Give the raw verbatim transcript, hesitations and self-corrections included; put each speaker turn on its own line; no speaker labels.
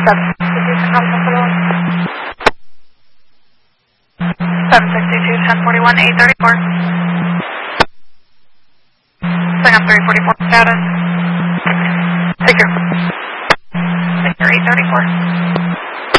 seven sixty-two, seven sixty-two, ten forty-one, eight thirty-four. Saigon three forty-four status. Take care. Take care, eight thirty-four.